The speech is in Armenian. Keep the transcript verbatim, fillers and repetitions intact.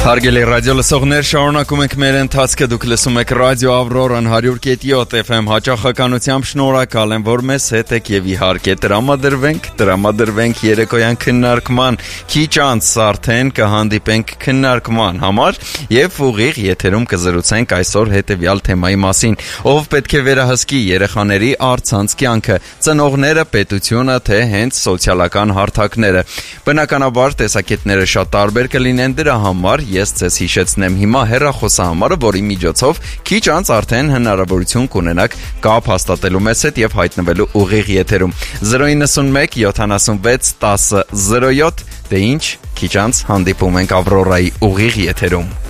Հարգելի ռադիո լսողներ, շարունակում ենք մեր ընթացքը, դուք լսում եք ռադիո Ավրորան one hundred point seven F M հաճախականությամբ, շնորհակալ եմ, որ մեզ հետ եք եւ իհարկե տրամադրվենք, տրամադրվենք երեկոյան քննարկման, քիչ անց արդեն կհանդիպենք քննարկման համար եւ ուղիղ եթերում կզրուցենք այսօր հետեւյալ թեմայի մասին. ով պետք է վերահսկի երեխաների առցանց կյանքը, ծնողները, պետությունը, թե հենց սոցիալական հարթակները։ Բնականաբար տեսակետները շատ տարբեր կլինեն, դրա համար ես ձեզ հիշեցնեմ հիմա հեռախոսահամարը, որի միջոցով քիչ անց արդեն հնարավորություն կունենաք կապ հաստատելու մեզ հետ եւ հայտնվելու ուղիղ եթերում zero nine one seventy-six ten zero seven. Դե ինչ, քիչ անց հանդիպում ենք Ավրորայի ուղիղ եթերում։